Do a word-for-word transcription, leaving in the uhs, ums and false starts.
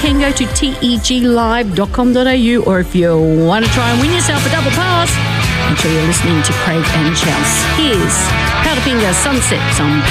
can go to teg live dot com dot a u, or if you want to try and win yourself a double pass, make sure you're listening to Craig and Chels. Here's Powderfinger Sunsets on